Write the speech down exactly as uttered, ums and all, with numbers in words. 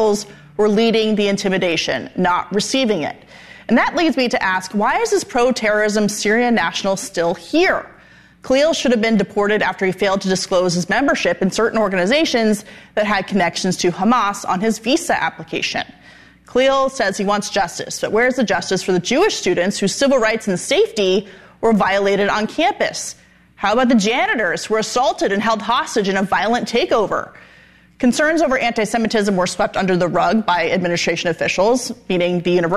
officials were leading the intimidation, not receiving it. And that leads me to ask, why is this pro-terrorism Syrian national still here? Khalil should have been deported after he failed to disclose his membership in certain organizations that had connections to Hamas on his visa application. Khalil says he wants justice, but where's the justice for the Jewish students whose civil rights and safety were violated on campus? How about the janitors who were assaulted and held hostage in a violent takeover? Concerns over anti-Semitism were swept under the rug by administration officials, meaning the university.